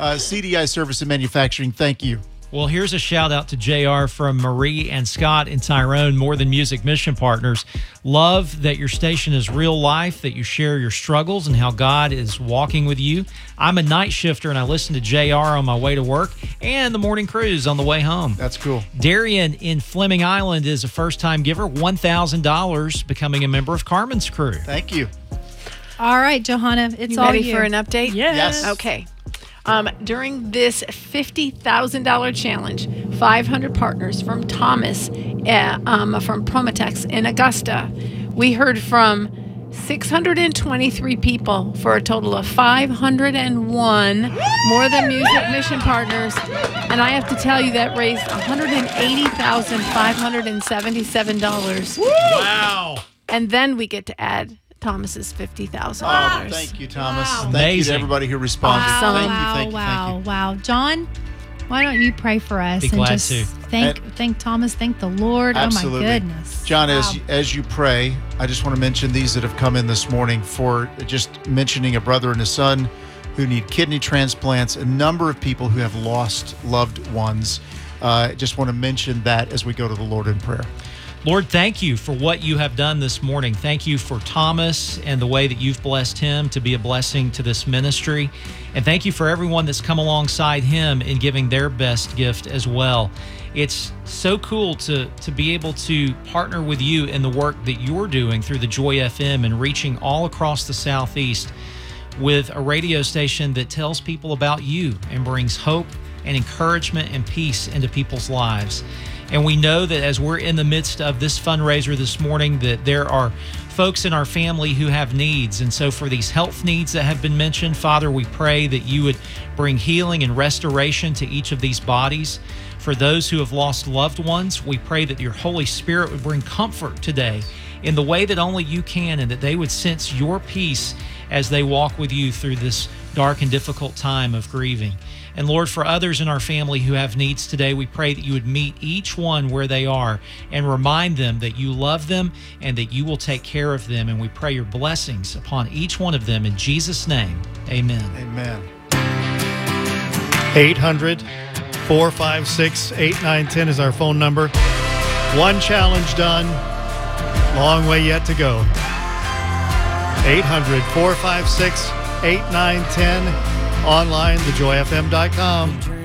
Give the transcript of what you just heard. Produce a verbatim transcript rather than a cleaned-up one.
Uh, C D I Service and Manufacturing, thank you. Well, here's a shout out to J R from Marie and Scott in Tyrone, More Than Music Mission Partners. Love that your station is real life, that you share your struggles and how God is walking with you. I'm a night shifter and I listen to J R on my way to work and the morning cruise on the way home. That's cool. Darian in Fleming Island is a first-time giver, one thousand dollars, becoming a member of Carmen's crew. Thank you. All right, Johanna, it's You all ready you. for an update? Yes. Yes. Okay. Um, during this fifty thousand dollars challenge, five hundred partners from Thomas uh, um, from Promotex in Augusta, we heard from six hundred twenty-three people for a total of five hundred one More Than Music Mission Partners. And I have to tell you that raised one hundred eighty thousand five hundred seventy-seven dollars. Wow. And then we get to add Thomas's fifty thousand Oh, dollars. thank you, Thomas. Wow. Thank you Amazing. to everybody who responded. Awesome. Thank you, wow, thank you, wow, thank you. wow. John, why don't you pray for us Be and glad just to. thank And- thank Thomas, thank the Lord. Absolutely. Oh my goodness. John, Wow. as, as you pray, I just want to mention these that have come in this morning for just mentioning a brother and a son who need kidney transplants, a number of people who have lost loved ones. Uh, just want to mention that as we go to the Lord in prayer. Lord, thank you for what you have done this morning. Thank you for Thomas and the way that you've blessed him to be a blessing to this ministry. And thank you for everyone that's come alongside him in giving their best gift as well. It's so cool to, to be able to partner with you in the work that you're doing through the Joy F M and reaching all across the Southeast with a radio station that tells people about you and brings hope and encouragement and peace into people's lives. And we know that as we're in the midst of this fundraiser this morning, that there are folks in our family who have needs. And so for these health needs that have been mentioned, Father, we pray that you would bring healing and restoration to each of these bodies. For those who have lost loved ones, we pray that your Holy Spirit would bring comfort today in the way that only you can, and that they would sense your peace as they walk with you through this dark and difficult time of grieving. And Lord, for others in our family who have needs today, we pray that you would meet each one where they are and remind them that you love them and that you will take care of them. And we pray your blessings upon each one of them in Jesus' name. Amen. Amen. eight hundred, four five six, eight nine one zero is our phone number. One challenge done. Long way yet to go. eight hundred, four five six, eight nine one zero. Online, the joy f m dot com.